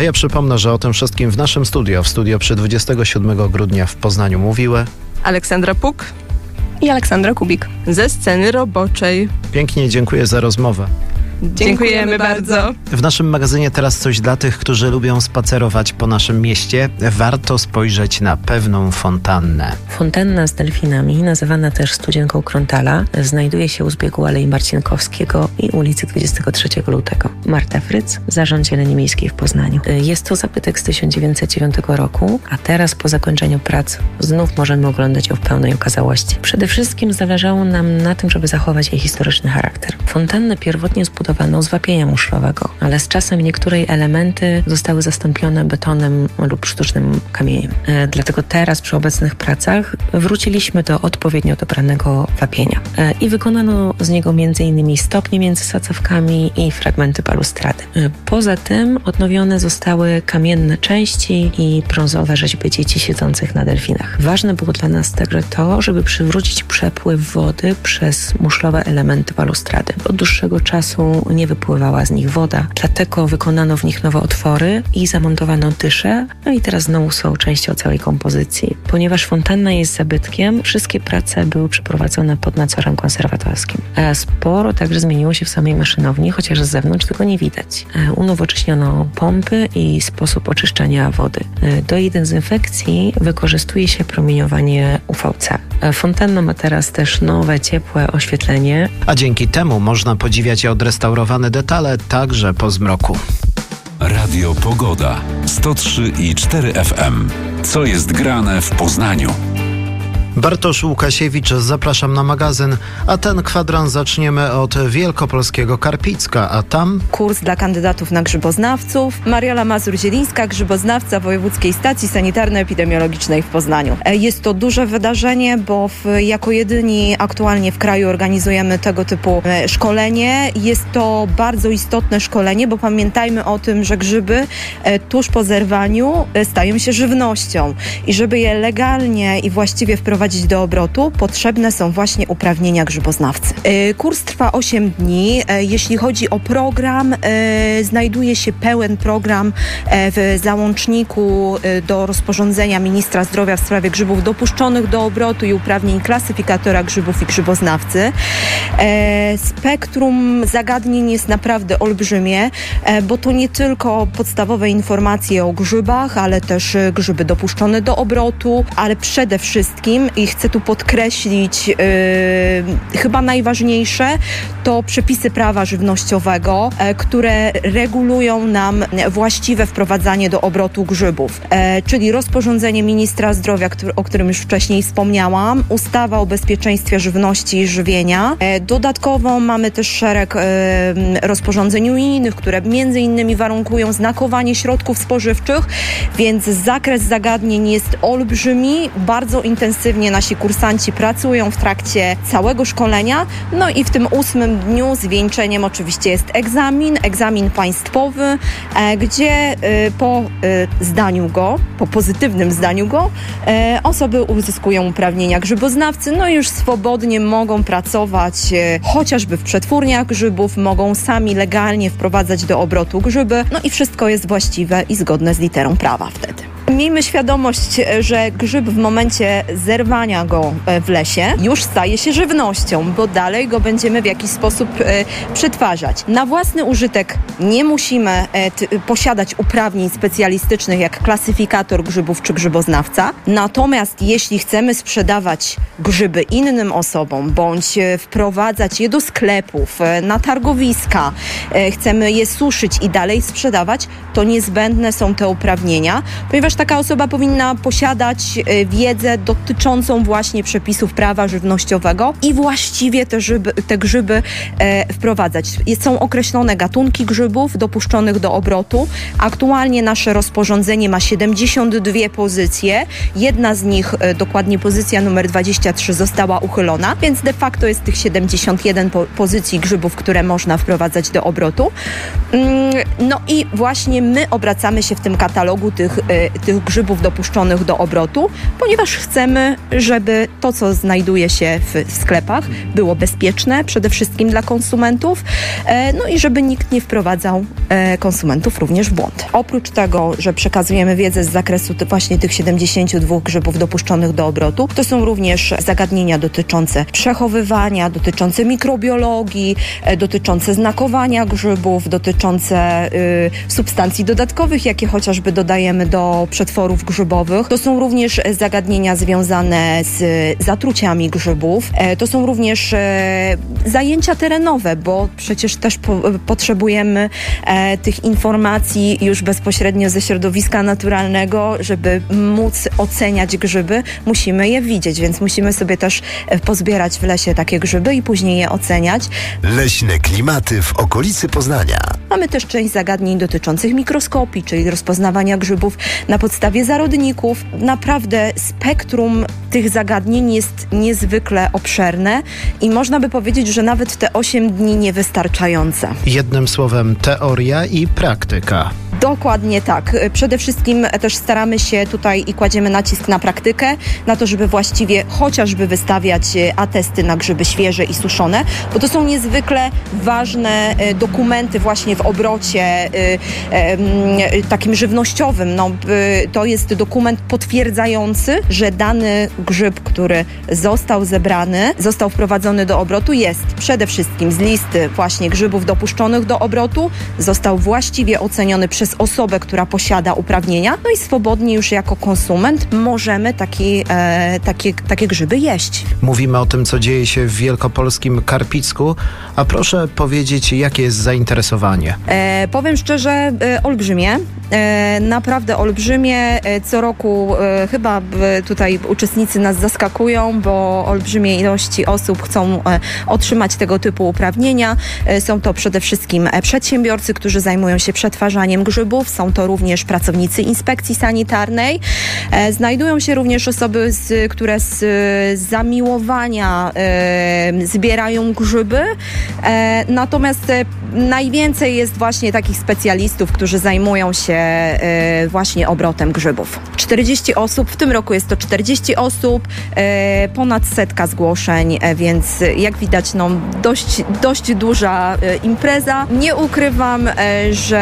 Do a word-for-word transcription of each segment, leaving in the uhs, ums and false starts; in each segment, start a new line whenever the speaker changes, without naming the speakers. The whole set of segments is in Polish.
Ja przypomnę, że o tym wszystkim w naszym studio, w studio przy dwudziestego siódmego grudnia w Poznaniu mówiły
Aleksandra Puk
i Aleksandra Kubik
ze Sceny Roboczej.
Pięknie dziękuję za rozmowę.
Dziękujemy bardzo.
W naszym magazynie teraz coś dla tych, którzy lubią spacerować po naszym mieście. Warto spojrzeć na pewną fontannę.
Fontanna z delfinami, nazywana też Studzienką Krontala, znajduje się u zbiegu Alei Marcinkowskiego i ulicy dwudziestego trzeciego lutego. Marta Fryc, Zarząd Zieleni Miejskiej w Poznaniu. Jest to zabytek z tysiąc dziewięćset dziewiątego roku, a teraz po zakończeniu prac znów możemy oglądać ją w pełnej okazałości. Przede wszystkim zależało nam na tym, żeby zachować jej historyczny charakter. Fontannę pierwotnie zbudowano z wapienia muszlowego, ale z czasem niektóre jej elementy zostały zastąpione betonem lub sztucznym kamieniem. E, dlatego teraz przy obecnych pracach wróciliśmy do odpowiednio dobranego wapienia e, i wykonano z niego między innymi stopnie między sadzawkami i fragmenty balustrady. E, poza tym odnowione zostały kamienne części i brązowe rzeźby dzieci siedzących na delfinach. Ważne było dla nas także to, żeby przywrócić przepływ wody przez muszlowe elementy balustrady. Od dłuższego czasu nie wypływała z nich woda, dlatego wykonano w nich nowe otwory i zamontowano dysze, no i teraz znowu są częścią całej kompozycji. Ponieważ fontanna jest zabytkiem, wszystkie prace były przeprowadzone pod nadzorem konserwatorskim. Sporo także zmieniło się w samej maszynowni, chociaż z zewnątrz tego nie widać. Unowocześniono pompy i sposób oczyszczania wody. Do jej dezynfekcji wykorzystuje się promieniowanie U V C. Fontanna ma teraz też nowe, ciepłe oświetlenie.
A dzięki temu można podziwiać odrestaurowane detale także po zmroku.
Radio Pogoda sto trzy i cztery F M. Co jest grane w Poznaniu?
Bartosz Łukasiewicz, zapraszam na magazyn, a ten kwadrans zaczniemy od wielkopolskiego Karpicka, a tam...
Kurs dla kandydatów na grzyboznawców. Mariola Mazur-Zielińska, grzyboznawca Wojewódzkiej Stacji Sanitarno-Epidemiologicznej w Poznaniu. Jest to duże wydarzenie, bo w, jako jedyni aktualnie w kraju organizujemy tego typu szkolenie. Jest to bardzo istotne szkolenie, bo pamiętajmy o tym, że grzyby tuż po zerwaniu stają się żywnością i żeby je legalnie i właściwie wprowadzić do obrotu, potrzebne są właśnie uprawnienia grzyboznawcy. Kurs trwa osiem dni. Jeśli chodzi o program, znajduje się pełen program w załączniku do rozporządzenia ministra zdrowia w sprawie grzybów dopuszczonych do obrotu i uprawnień klasyfikatora grzybów i grzyboznawcy. Spektrum zagadnień jest naprawdę olbrzymie, bo to nie tylko podstawowe informacje o grzybach, ale też grzyby dopuszczone do obrotu, ale przede wszystkim i chcę tu podkreślić yy, chyba najważniejsze to przepisy prawa żywnościowego, e, które regulują nam właściwe wprowadzanie do obrotu grzybów, e, czyli rozporządzenie ministra zdrowia, który, o którym już wcześniej wspomniałam, ustawa o bezpieczeństwie żywności i żywienia. E, dodatkowo mamy też szereg e, rozporządzeń unijnych, które między innymi warunkują znakowanie środków spożywczych, więc zakres zagadnień jest olbrzymi, bardzo intensywnie nasi kursanci pracują w trakcie całego szkolenia. No i w tym ósmym dniu zwieńczeniem oczywiście jest egzamin, egzamin państwowy, e, gdzie e, po e, zdaniu go, po pozytywnym zdaniu go, e, osoby uzyskują uprawnienia grzyboznawcy, no i już swobodnie mogą pracować e, chociażby w przetwórniach grzybów, mogą sami legalnie wprowadzać do obrotu grzyby, no i wszystko jest właściwe i zgodne z literą prawa wtedy. Miejmy świadomość, że grzyb w momencie zerwania go w lesie już staje się żywnością, bo dalej go będziemy w jakiś sposób e, przetwarzać. Na własny użytek nie musimy e, t, posiadać uprawnień specjalistycznych jak klasyfikator grzybów czy grzyboznawca. Natomiast jeśli chcemy sprzedawać grzyby innym osobom bądź e, wprowadzać je do sklepów, e, na targowiska, e, chcemy je suszyć i dalej sprzedawać, to niezbędne są te uprawnienia, ponieważ taka osoba powinna posiadać wiedzę dotyczącą właśnie przepisów prawa żywnościowego i właściwie te, żyby, te grzyby e, wprowadzać. Są określone gatunki grzybów dopuszczonych do obrotu. Aktualnie nasze rozporządzenie ma siedemdziesiąt dwie pozycje. Jedna z nich, e, dokładnie pozycja numer dwadzieścia trzy, została uchylona, więc de facto jest tych siedemdziesiąt jeden po, pozycji grzybów, które można wprowadzać do obrotu. Mm, no i właśnie my obracamy się w tym katalogu tych, e, tych grzybów dopuszczonych do obrotu, ponieważ chcemy, żeby to, co znajduje się w, w sklepach, było bezpieczne, przede wszystkim dla konsumentów, e, no i żeby nikt nie wprowadzał e, konsumentów również w błąd. Oprócz tego, że przekazujemy wiedzę z zakresu ty, właśnie tych siedemdziesięciu dwóch grzybów dopuszczonych do obrotu, to są również zagadnienia dotyczące przechowywania, dotyczące mikrobiologii, e, dotyczące znakowania grzybów, dotyczące e, substancji dodatkowych, jakie chociażby dodajemy do przetworów grzybowych. To są również zagadnienia związane z zatruciami grzybów. E, to są również e, zajęcia terenowe, bo przecież też po, potrzebujemy e, tych informacji już bezpośrednio ze środowiska naturalnego, żeby móc oceniać grzyby, musimy je widzieć, więc musimy sobie też pozbierać w lesie takie grzyby i później je oceniać.
Leśne klimaty w okolicy Poznania.
Mamy też część zagadnień dotyczących mikroskopii, czyli rozpoznawania grzybów na podstawie zarodników. Naprawdę spektrum tych zagadnień jest niezwykle obszerne i można by powiedzieć, że nawet te osiem dni niewystarczające.
Jednym słowem teoria i praktyka.
Dokładnie tak. Przede wszystkim też staramy się tutaj i kładziemy nacisk na praktykę, na to, żeby właściwie chociażby wystawiać atesty na grzyby świeże i suszone, bo to są niezwykle ważne dokumenty właśnie w obrocie takim żywnościowym. No, to jest dokument potwierdzający, że dany grzyb, który został zebrany, został wprowadzony do obrotu, jest przede wszystkim z listy właśnie grzybów dopuszczonych do obrotu, został właściwie oceniony przez osobę, która posiada uprawnienia, no i swobodnie już jako konsument możemy taki, e, takie, takie grzyby jeść.
Mówimy o tym, co dzieje się w wielkopolskim Karpicku, a proszę powiedzieć, jakie jest zainteresowanie?
E, powiem szczerze, e, olbrzymie. E, naprawdę olbrzymie. E, co roku e, chyba e, tutaj uczestnicy nas zaskakują, bo olbrzymie ilości osób chcą e, otrzymać tego typu uprawnienia. E, są to przede wszystkim e, przedsiębiorcy, którzy zajmują się przetwarzaniem grzybów. Są to również pracownicy inspekcji sanitarnej. E, znajdują się również osoby, z, które z, z zamiłowania e, zbierają grzyby. E, natomiast e, najwięcej jest właśnie takich specjalistów, którzy zajmują się e, właśnie obrotem grzybów. czterdzieści osób, w tym roku jest to czterdzieści osób, e, ponad setka zgłoszeń, e, więc jak widać, no, dość, dość duża e, impreza. Nie ukrywam, e, że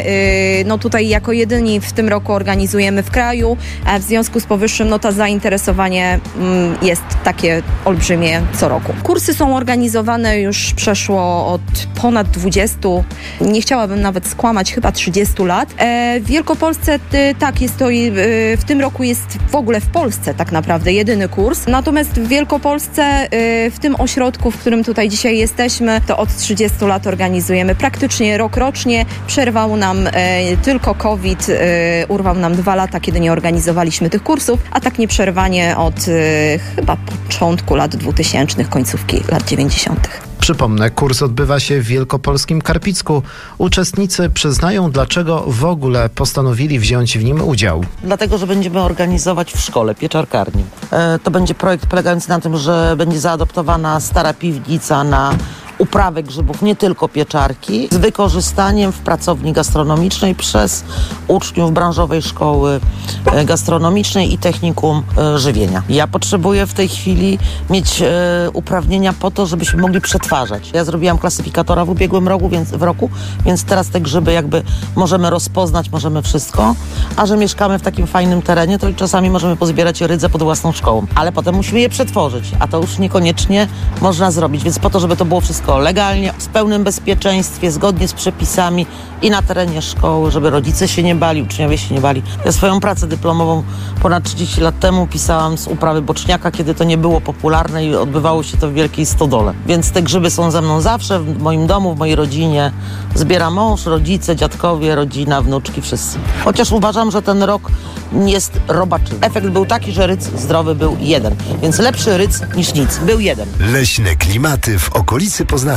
e, no tutaj jako jedyni w tym roku organizujemy w kraju, a w związku z powyższym no to zainteresowanie mm, jest takie olbrzymie co roku. Kursy są organizowane już przeszło od ponad dwudziestu, nie chciałabym nawet skłamać, chyba trzydziestu lat. E, w Wielkopolsce y, tak, jest to y, w tym roku jest w ogóle w Polsce tak naprawdę jedyny kurs. Natomiast w Wielkopolsce, y, w tym ośrodku, w którym tutaj dzisiaj jesteśmy, to od trzydziestu lat organizujemy praktycznie rok rocznie. Przerwał nam y, tylko COVID, y, urwał nam dwa lata, kiedy nie organizowaliśmy tych kursów, a tak nieprzerwanie od y, chyba początku lat dwutysięcznych, końcówki lat dziewięćdziesiątych.
Przypomnę, kurs odbywa się w wielkopolskim Karpicku. Uczestnicy przyznają, dlaczego w ogóle postanowili wziąć w nim udział.
Dlatego, że będziemy organizować w szkole pieczarkarni. E, to będzie projekt polegający na tym, że będzie zaadoptowana stara piwnica na uprawę grzybów, nie tylko pieczarki, z wykorzystaniem w pracowni gastronomicznej przez uczniów branżowej szkoły gastronomicznej i technikum żywienia. Ja potrzebuję w tej chwili mieć e, uprawnienia po to, żebyśmy mogli przetwarzać. Ja zrobiłam klasyfikatora w ubiegłym roku, więc, w roku, więc teraz te grzyby jakby możemy rozpoznać, możemy wszystko, a że mieszkamy w takim fajnym terenie, to czasami możemy pozbierać rydze pod własną szkołą, ale potem musimy je przetworzyć, a to już niekoniecznie można zrobić, więc po to, żeby to było wszystko legalnie, w pełnym bezpieczeństwie, zgodnie z przepisami i na terenie szkoły, żeby rodzice się nie bali, uczniowie się nie bali. Ja swoją pracę dyplomową ponad trzydzieści lat temu pisałam z uprawy boczniaka, kiedy to nie było popularne i odbywało się to w wielkiej stodole. Więc te grzyby są ze mną zawsze, w moim domu, w mojej rodzinie. Zbiera mąż, rodzice, dziadkowie, rodzina, wnuczki, wszyscy. Chociaż uważam, że ten rok jest robaczy. Efekt był taki, że ryc zdrowy był jeden. Więc lepszy ryc niż nic. Był jeden.
Leśne klimaty w okolicy Poznania.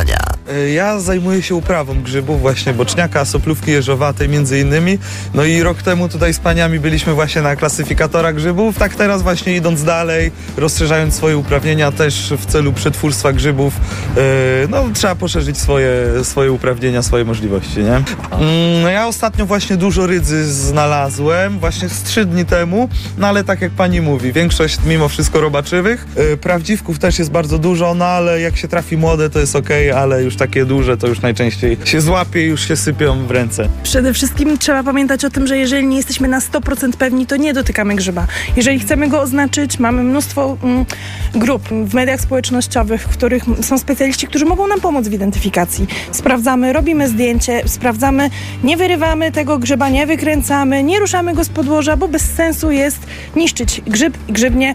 Ja zajmuję się uprawą grzybów, właśnie boczniaka, soplówki jeżowatej między innymi. No i rok temu tutaj z paniami byliśmy właśnie na klasyfikatora grzybów. Tak teraz właśnie idąc dalej, rozszerzając swoje uprawnienia też w celu przetwórstwa grzybów, yy, no trzeba poszerzyć swoje, swoje uprawnienia, swoje możliwości, nie? Yy, no ja ostatnio właśnie dużo rydzy znalazłem, właśnie z trzy dni temu, no ale tak jak pani mówi, większość mimo wszystko robaczywych. Yy, prawdziwków też jest bardzo dużo, no ale jak się trafi młode, to jest okej, okay, ale już takie duże to już najczęściej się złapie i już się sypią w ręce.
Przede wszystkim trzeba pamiętać o tym, że jeżeli nie jesteśmy na sto procent pewni, to nie dotykamy grzyba. Jeżeli chcemy go oznaczyć, mamy mnóstwo mm, grup w mediach społecznościowych, w których są specjaliści, którzy mogą nam pomóc w identyfikacji. Sprawdzamy, robimy zdjęcie, sprawdzamy, nie wyrywamy tego grzyba, nie wykręcamy, nie ruszamy go z podłoża, bo bez sensu jest niszczyć grzyb i grzybnię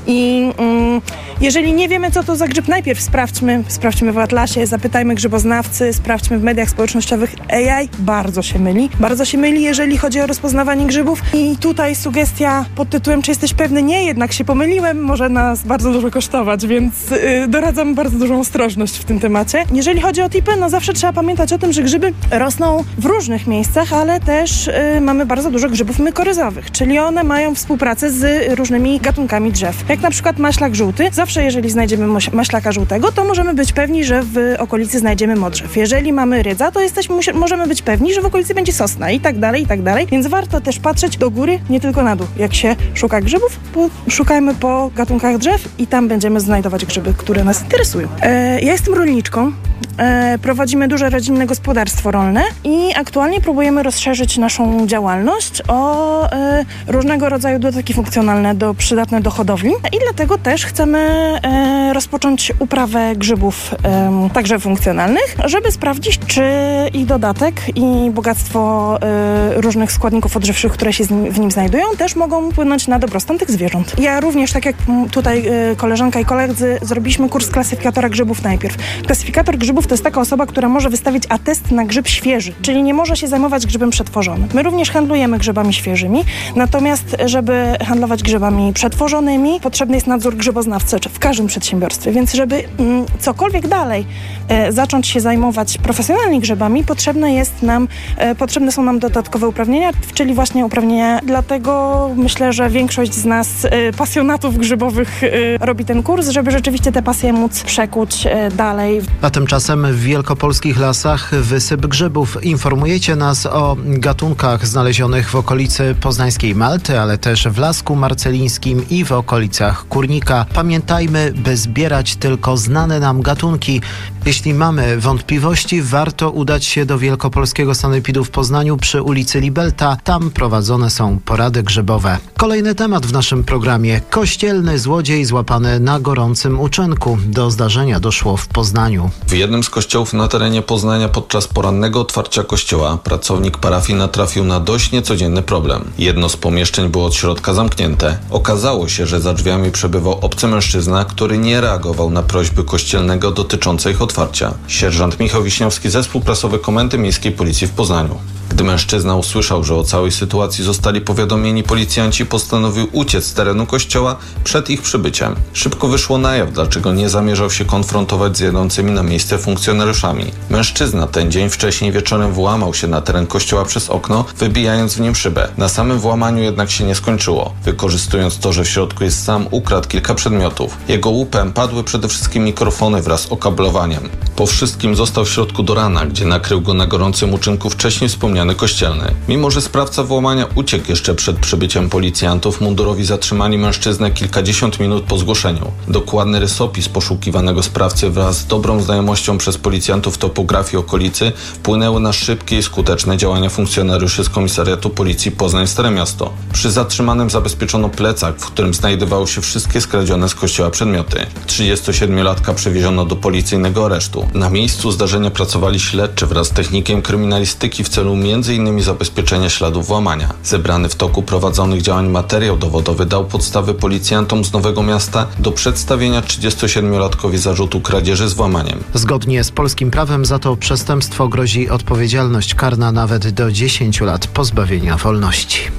i mm, jeżeli nie wiemy, co to za grzyb, najpierw sprawdźmy, sprawdźmy w atlasie, zapytajmy grzyboznawcy, sprawdźmy w mediach społecznościowych. A I bardzo się myli. Bardzo się myli, jeżeli chodzi o rozpoznawanie grzybów. I tutaj sugestia pod tytułem, czy jesteś pewny? Nie, jednak się pomyliłem, może nas bardzo dużo kosztować, więc yy, doradzam bardzo dużą ostrożność w tym temacie. Jeżeli chodzi o tipy, no zawsze trzeba pamiętać o tym, że grzyby rosną w różnych miejscach, ale też yy, mamy bardzo dużo grzybów mykoryzowych, czyli one mają współpracę z różnymi gatunkami drzew. Jak na przykład maślak żółty. Zawsze jeżeli znajdziemy maślaka żółtego, to możemy być pewni, że w okolicy znajdziemy modrzew. Jeżeli mamy rydza, to jesteśmy, możemy być pewni, że w okolicy będzie sosna i tak dalej, i tak dalej. Więc warto też patrzeć do góry, nie tylko na dół. Jak się szuka grzybów, to szukajmy po gatunkach drzew i tam będziemy znajdować grzyby, które nas interesują. E, ja jestem rolniczką. E, prowadzimy duże rodzinne gospodarstwo rolne i aktualnie próbujemy rozszerzyć naszą działalność o e, różnego rodzaju dodatki funkcjonalne, do, przydatne do hodowli i dlatego też chcemy e, rozpocząć uprawę grzybów e, także funkcjonalnych, żeby sprawdzić, czy ich dodatek i bogactwo e, różnych składników odżywczych, które się w nim znajdują, też mogą wpłynąć na dobrostan tych zwierząt. Ja również, tak jak tutaj e, koleżanka i koledzy, zrobiliśmy kurs klasyfikatora grzybów najpierw. Klasyfikator grzybów to jest taka osoba, która może wystawić atest na grzyb świeży, czyli nie może się zajmować grzybem przetworzonym. My również handlujemy grzybami świeżymi, natomiast żeby handlować grzybami przetworzonymi, potrzebny jest nadzór grzyboznawcy w każdym przedsiębiorstwie, więc żeby mm, cokolwiek dalej e, zacząć się zajmować profesjonalnie grzybami, potrzebne jest nam, e, potrzebne są nam dodatkowe uprawnienia, czyli właśnie uprawnienia. Dlatego myślę, że większość z nas e, pasjonatów grzybowych e, robi ten kurs, żeby rzeczywiście te pasje móc przekuć e, dalej.
A tymczasem w wielkopolskich lasach wysyp grzybów. Informujecie nas o gatunkach znalezionych w okolicy poznańskiej Malty, ale też w Lasku Marcelińskim i w okolicach Kurnika. Pamiętajmy, by zbierać tylko znane nam gatunki. Jeśli mamy wątpliwości, warto udać się do Wielkopolskiego Sanepidu w Poznaniu przy ulicy Libelta. Tam prowadzone są porady grzybowe. Kolejny temat w naszym programie. Kościelny złodziej złapany na gorącym uczynku. Do zdarzenia doszło w Poznaniu.
W jednym z kościołów na terenie Poznania podczas porannego otwarcia kościoła pracownik parafii natrafił na dość niecodzienny problem. Jedno z pomieszczeń było od środka zamknięte. Okazało się, że za drzwiami przebywał obcy mężczyzna, który nie reagował na prośby kościelnego dotyczące ich otwarcia. Sierżant Michał Wiśniowski, zespół prasowy Komendy Miejskiej Policji w Poznaniu. Gdy mężczyzna usłyszał, że o całej sytuacji zostali powiadomieni policjanci, postanowił uciec z terenu kościoła przed ich przybyciem. Szybko wyszło na jaw, dlaczego nie zamierzał się konfrontować z jadącymi na miejsce funkcjonariuszami. Mężczyzna ten dzień wcześniej wieczorem włamał się na teren kościoła przez okno, wybijając w nim szybę. Na samym włamaniu jednak się nie skończyło. Wykorzystując to, że w środku jest sam, ukradł kilka przedmiotów. Jego łupem padły przede wszystkim mikrofony wraz z okablowaniem. Po wszystkim został w środku do rana, gdzie nakrył go na gorącym uczynku wcześniej wspomniany kościelny. Mimo że sprawca włamania uciekł jeszcze przed przybyciem policjantów, mundurowi zatrzymali mężczyznę kilkadziesiąt minut po zgłoszeniu. Dokładny rysopis poszukiwanego sprawcy wraz z dobrą znajomością przez policjantów topografii okolicy wpłynęły na szybkie i skuteczne działania funkcjonariuszy z Komisariatu Policji Poznań Stare Miasto. Przy zatrzymanym zabezpieczono plecak, w którym znajdowały się wszystkie skradzione z kościoła przedmioty. trzydziestosiedmiolatka przewieziono do policyjnego aresztu. Na miejscu zdarzenia pracowali śledczy wraz z technikiem kryminalistyki w celu między innymi zabezpieczenia śladów włamania. Zebrany w toku prowadzonych działań materiał dowodowy dał podstawy policjantom z Nowego Miasta do przedstawienia trzydziestosiedmiolatkowi zarzutu kradzieży z włamaniem.
Zgodnie z polskim prawem za to przestępstwo grozi odpowiedzialność karna nawet do dziesięciu lat pozbawienia wolności.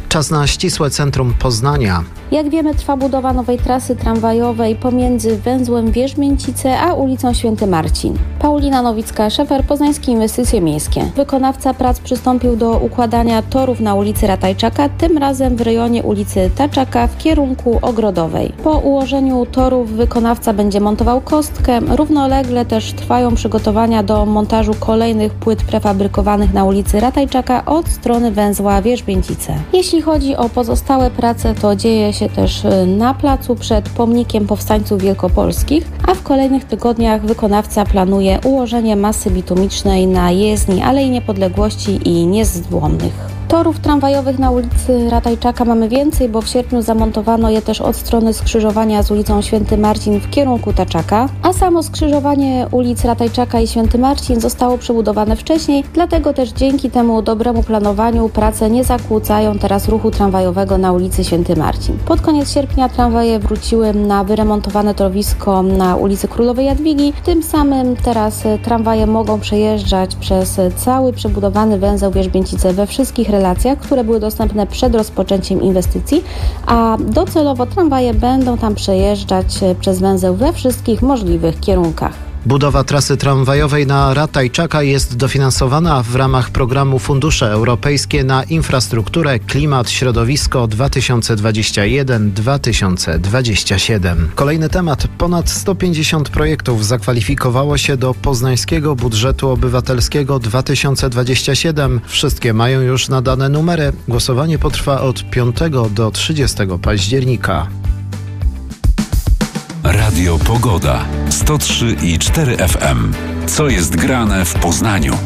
Czas na ścisłe centrum Poznania.
Jak wiemy, trwa budowa nowej trasy tramwajowej pomiędzy węzłem Wierzbięcice a ulicą Święty Marcin. Paulina Nowicka-Szefer, Poznańskie Inwestycje Miejskie. Wykonawca prac przystąpił do układania torów na ulicy Ratajczaka, tym razem w rejonie ulicy Taczaka w kierunku Ogrodowej. Po ułożeniu torów wykonawca będzie montował kostkę. Równolegle też trwają przygotowania do montażu kolejnych płyt prefabrykowanych na ulicy Ratajczaka od strony węzła Wierzbięcice. Jeśli chodzi o pozostałe prace, to dzieje się też na placu przed pomnikiem powstańców wielkopolskich, a w kolejnych tygodniach wykonawca planuje ułożenie masy bitumicznej na jezdni Alei Niepodległości i Niezdłomnych. Torów tramwajowych na ulicy Ratajczaka mamy więcej, bo w sierpniu zamontowano je też od strony skrzyżowania z ulicą Święty Marcin w kierunku Taczaka, a samo skrzyżowanie ulic Ratajczaka i Święty Marcin zostało przebudowane wcześniej, dlatego też dzięki temu dobremu planowaniu prace nie zakłócają teraz ruchu tramwajowego na ulicy Święty Marcin. Pod koniec sierpnia tramwaje wróciły na wyremontowane torowisko na ulicy Królowej Jadwigi, tym samym teraz tramwaje mogą przejeżdżać przez cały przebudowany węzeł Wierzbięcice we wszystkich relacjach, które były dostępne przed rozpoczęciem inwestycji, a docelowo tramwaje będą tam przejeżdżać przez węzeł we wszystkich możliwych kierunkach.
Budowa trasy tramwajowej na Ratajczaka jest dofinansowana w ramach programu Fundusze Europejskie na Infrastrukturę, Klimat, Środowisko dwa tysiące dwadzieścia jeden do dwa tysiące dwudziestego siódmego. Kolejny temat. Ponad sto pięćdziesiąt projektów zakwalifikowało się do Poznańskiego Budżetu Obywatelskiego dwa tysiące dwudziestego siódmego. Wszystkie mają już nadane numery. Głosowanie potrwa od piątego do trzydziestego października.
Radio Pogoda. sto trzy i cztery F M. Co jest grane w Poznaniu?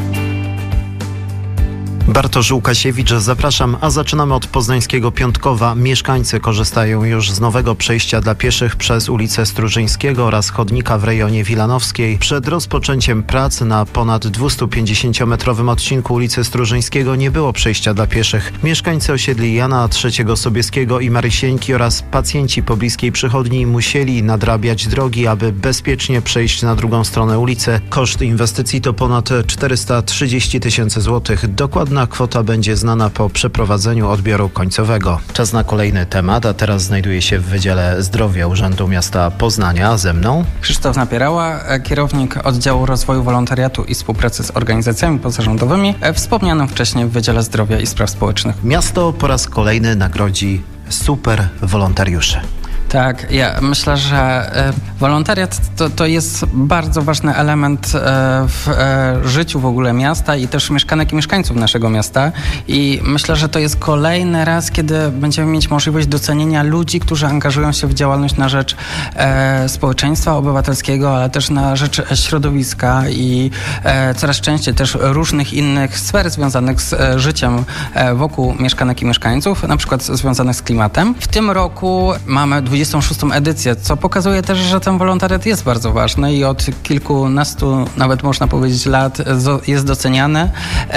Bartosz Łukasiewicz, zapraszam, a zaczynamy od poznańskiego Piątkowa. Mieszkańcy korzystają już z nowego przejścia dla pieszych przez ulicę Strużyńskiego oraz chodnika w rejonie Wilanowskiej. Przed rozpoczęciem prac na ponad dwustupięćdziesięciometrowym odcinku ulicy Strużyńskiego nie było przejścia dla pieszych. Mieszkańcy osiedli Jana trzeciego Sobieskiego i Marysieńki oraz pacjenci pobliskiej przychodni musieli nadrabiać drogi, aby bezpiecznie przejść na drugą stronę ulicy. Koszt inwestycji to ponad czterysta trzydzieści tysięcy złotych. Dokładna kwota będzie znana po przeprowadzeniu odbioru końcowego. Czas na kolejny temat, a teraz znajduję się w Wydziale Zdrowia Urzędu Miasta Poznania. Ze mną
Krzysztof Napierała, kierownik Oddziału Rozwoju Wolontariatu i Współpracy z Organizacjami Pozarządowymi, wspomnianym wcześniej w Wydziale Zdrowia i Spraw Społecznych.
Miasto po raz kolejny nagrodzi super wolontariuszy.
Tak, ja myślę, że y, wolontariat to, to jest bardzo ważny element y, w y, życiu w ogóle miasta i też mieszkanek i mieszkańców naszego miasta i myślę, że to jest kolejny raz, kiedy będziemy mieć możliwość docenienia ludzi, którzy angażują się w działalność na rzecz y, społeczeństwa obywatelskiego, ale też na rzecz środowiska i y, coraz częściej też różnych innych sfer związanych z y, życiem y, wokół mieszkanek i mieszkańców, na przykład związanych z klimatem. W tym roku mamy dwudziestą szóstą edycję, co pokazuje też, że ten wolontariat jest bardzo ważny i od kilkunastu, nawet można powiedzieć, lat jest doceniany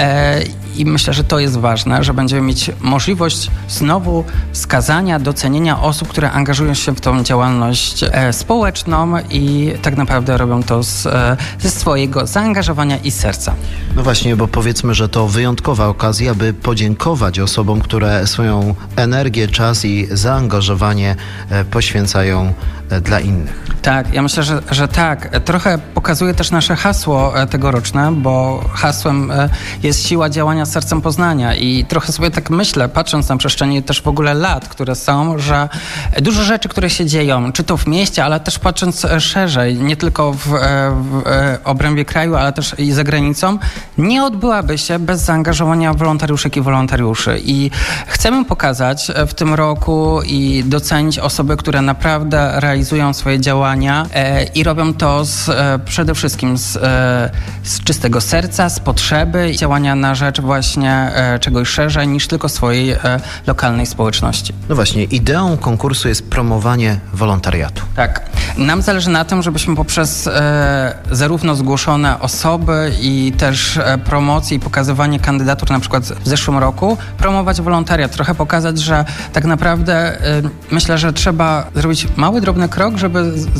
i myślę, że to jest ważne, że będziemy mieć możliwość znowu wskazania, docenienia osób, które angażują się w tą działalność społeczną i tak naprawdę robią to z, ze swojego zaangażowania i serca.
No właśnie, bo powiedzmy, że to wyjątkowa okazja, by podziękować osobom, które swoją energię, czas i zaangażowanie poświęcają dla innych.
Tak, ja myślę, że, że tak. Trochę pokazuje też nasze hasło tegoroczne, bo hasłem jest siła działania sercem Poznania i trochę sobie tak myślę, patrząc na przestrzeni też w ogóle lat, które są, że dużo rzeczy, które się dzieją, czy to w mieście, ale też patrząc szerzej, nie tylko w, w, w obrębie kraju, ale też i za granicą, nie odbyłaby się bez zaangażowania wolontariuszek i wolontariuszy. I chcemy pokazać w tym roku i docenić osoby, które naprawdę realizują swoje działania e, i robią to z, e, przede wszystkim z, e, z czystego serca, z potrzeby działania na rzecz właśnie e, czegoś szerzej niż tylko swojej e, lokalnej społeczności.
No właśnie, ideą konkursu jest promowanie wolontariatu.
Tak. Nam zależy na tym, żebyśmy poprzez e, zarówno zgłoszone osoby i też e, promocję i pokazywanie kandydatur, na przykład w zeszłym roku, promować wolontariat, trochę pokazać, że tak naprawdę e, myślę, że trzeba zrobić mały, drobny krok, żeby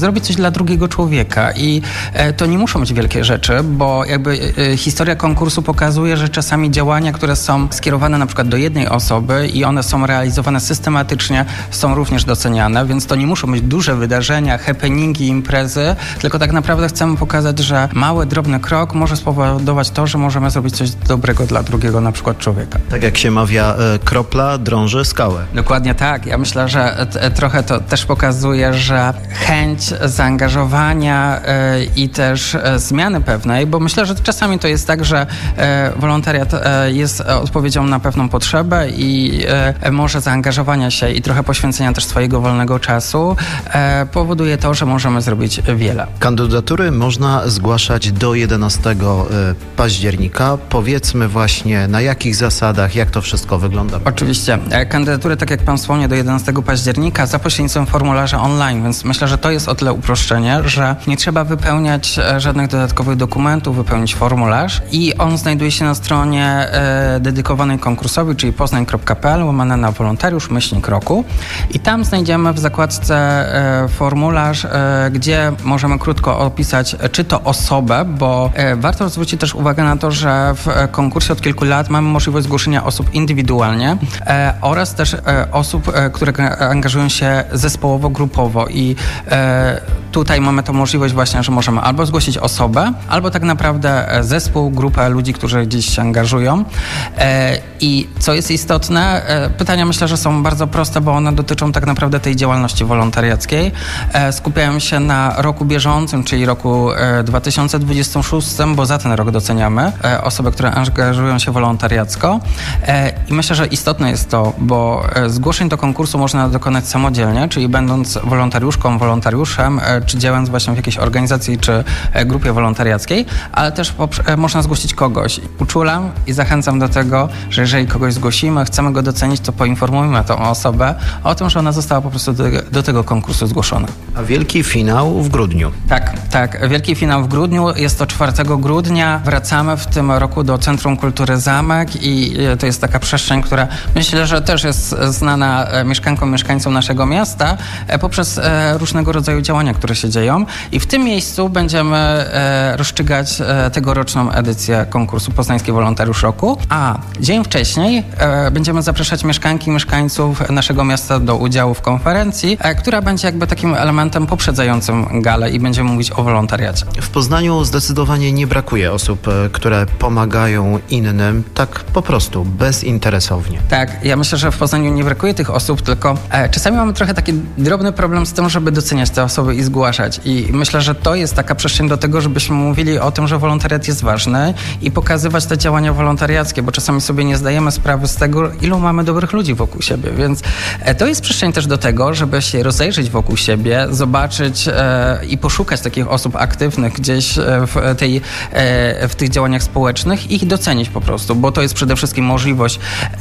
zrobić coś dla drugiego człowieka i to nie muszą być wielkie rzeczy, bo jakby historia konkursu pokazuje, że czasami działania, które są skierowane na przykład do jednej osoby i one są realizowane systematycznie, są również doceniane, więc to nie muszą być duże wydarzenia, happeningi, imprezy, tylko tak naprawdę chcemy pokazać, że mały, drobny krok może spowodować to, że możemy zrobić coś dobrego dla drugiego na przykład człowieka.
Tak jak się mawia, kropla drąży skałę.
Dokładnie tak. Ja myślę, że t- trochę to też pokazuje, że chęć zaangażowania y, i też y, zmiany pewnej, bo myślę, że czasami to jest tak, że y, wolontariat y, jest odpowiedzią na pewną potrzebę i y, może zaangażowania się i trochę poświęcenia też swojego wolnego czasu y, powoduje to, że możemy zrobić wiele.
Kandydatury można zgłaszać do jedenastego października. Powiedzmy właśnie, na jakich zasadach, jak to wszystko wygląda?
Oczywiście. Kandydatury, tak jak pan wspomniał, do jedenastego października za pośrednictwem formularza online, więc myślę, że to jest o tyle uproszczenie, że nie trzeba wypełniać żadnych dodatkowych dokumentów, wypełnić formularz i on znajduje się na stronie e, dedykowanej konkursowi, czyli poznań kropka p l, łamane na wolontariusz, myślnik roku i tam znajdziemy w zakładce e, formularz, e, gdzie możemy krótko opisać, czy to osobę, bo e, warto zwrócić też uwagę na to, że w konkursie od kilku lat mamy możliwość zgłoszenia osób indywidualnie e, oraz też e, osób, e, które angażują się zespołowo, grupowo i e, tutaj mamy tą możliwość właśnie, że możemy albo zgłosić osobę, albo tak naprawdę zespół, grupę ludzi, którzy gdzieś się angażują. E, I co jest istotne, e, pytania myślę, że są bardzo proste, bo one dotyczą tak naprawdę tej działalności wolontariackiej. E, skupiają się na roku bieżącym, czyli roku e, dwa tysiące dwudziestym szóstym, bo za ten rok doceniamy e, osoby, które angażują się wolontariacko. E, I myślę, że istotne jest to, bo e, zgłoszeń do konkursu można dokonać samodzielnie, czyli będąc wolontariuszką, wolontariuszem, e, czy działając właśnie w jakiejś organizacji, czy e, grupie wolontariackiej, ale też poprze- e, można zgłosić kogoś. Uczulam i zachęcam do tego, że jeżeli kogoś zgłosimy, chcemy go docenić, to poinformujmy tą osobę o tym, że ona została po prostu do, do tego konkursu zgłoszona.
A wielki finał w grudniu.
Tak, tak. Wielki finał w grudniu. Jest to czwartego grudnia. Wracamy w tym roku do Centrum Kultury Zamek i to jest taka przestrzeń, która myślę, że też jest znana mieszkankom, mieszkańcom naszego miasta poprzez różnego rodzaju działania, które się dzieją. I w tym miejscu będziemy rozstrzygać tegoroczną edycję konkursu Poznański Wolontariusz Roku, a dzień wcześniej będziemy zapraszać mieszkanki i mieszkańców naszego miasta do udziału w konferencji, która będzie jakby takim elementem poprzedzającym galę i będziemy mówić o wolontariacie.
W Poznaniu zdecydowanie nie brakuje osób, które pomagają innym tak po prostu, bezinteresownie.
Tak, ja myślę, że w Poznaniu nie brakuje tych osób, tylko e, czasami mamy trochę taki drobny problem z tym, żeby doceniać te osoby i zgłaszać. I myślę, że to jest taka przestrzeń do tego, żebyśmy mówili o tym, że wolontariat jest ważny i pokazywać te działania wolontariackie, bo czasami sobie nie zdajemy sprawy z tego, ilu mamy dobrych ludzi wokół siebie, więc e, to jest przestrzeń też do tego, żeby się rozejrzeć wokół siebie, zobaczyć e, i poszukać takich osób aktywnych gdzieś w, tej, e, w tych działaniach społecznych i ich docenić po prostu, bo to jest przede wszystkim możliwość,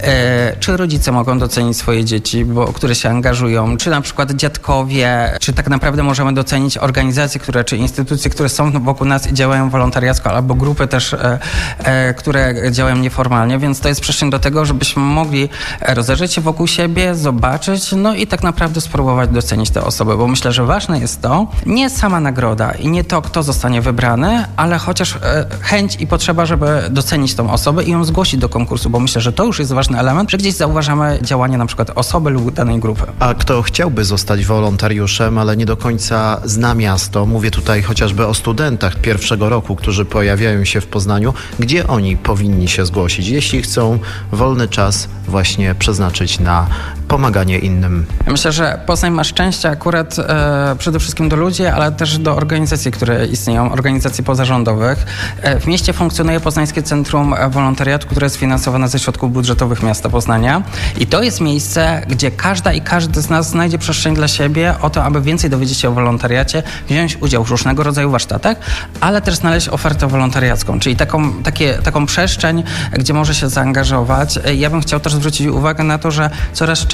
e, czy rodzice mogą docenić swoje dzieci, bo, które się angażują, czy na przykład dziadkowie, czy tak naprawdę możemy docenić organizacje, które, czy instytucje, które są wokół nas i działają wolontariacko, albo grupy też, e, e, które działają nieformalnie, więc to jest przestrzeń do tego, żebyśmy mogli rozejrzeć się wokół siebie, zobaczyć, no i tak naprawdę spróbować docenić te osoby, bo myślę, że ważne jest to, nie sama nagroda i nie to, kto zostanie wybrany, ale chociaż e, chęć i potrzeba, żeby docenić tą osobę i ją zgłosić do konkursu, bo myślę, że to już jest ważny element, że gdzieś zauważamy działanie na przykład osoby lub danej grupy.
A kto chciałby zostać wolontariuszem, ale nie do końca zna miasto, mówię tutaj chociażby o studentach pierwszego roku, którzy pojawiają się w Poznaniu, gdzie oni powinni się zgłosić, jeśli chcą wolny czas właśnie przeznaczyć na pomaganie innym?
Ja myślę, że Poznań ma szczęście akurat e, przede wszystkim do ludzi, ale też do organizacji, które istnieją, organizacji pozarządowych. E, w mieście funkcjonuje Poznańskie Centrum Wolontariatu, które jest finansowane ze środków budżetowych miasta Poznania i to jest miejsce, gdzie każda i każdy z nas znajdzie przestrzeń dla siebie o to, aby więcej dowiedzieć się o wolontariacie, wziąć udział w różnego rodzaju warsztatach, ale też znaleźć ofertę wolontariacką, czyli taką, takie, taką przestrzeń, gdzie może się zaangażować. Ja bym chciał też zwrócić uwagę na to, że coraz częściej